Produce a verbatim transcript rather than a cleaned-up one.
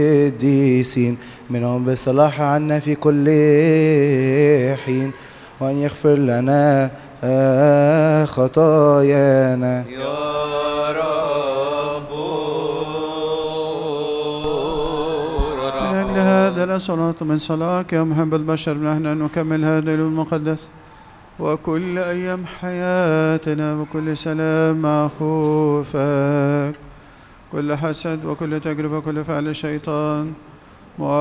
القديسين منهم بالصلاح عنا في كل حين، وأن يغفر لنا خطايانا يا رب. من أجل هذا نسأل من صلاك يا محب البشر نحن أن نكمل هذا اليوم المقدس وكل أيام حياتنا وكل سلام مع خوفك، كل حسد وكل تجربة وكل فعل الشيطان